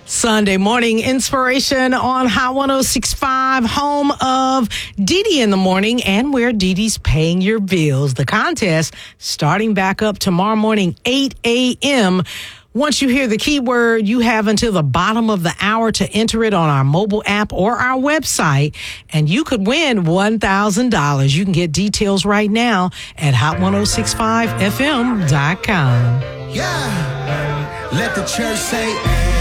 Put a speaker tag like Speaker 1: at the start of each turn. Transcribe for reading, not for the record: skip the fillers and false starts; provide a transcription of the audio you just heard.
Speaker 1: Sunday morning inspiration on Hot 106.5, home of Dee in the morning and where Dee's paying your bills. The contest starting back up tomorrow morning, 8 a.m. Once you hear the keyword, you have until the bottom of the hour to enter it on our mobile app or our website, and you could win $1,000. You can get details right now at hot1065fm.com.
Speaker 2: Yeah, let the church say